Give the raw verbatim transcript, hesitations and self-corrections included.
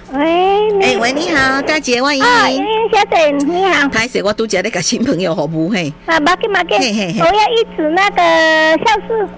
喂， 哎、喂，你好，大姐，我莹啊， 莹。 莹莹小姐你好。 拍摄我拄则咧甲新朋友服务嘿。 啊，马给马给， 嘿嘿嘿我要一组那个孝事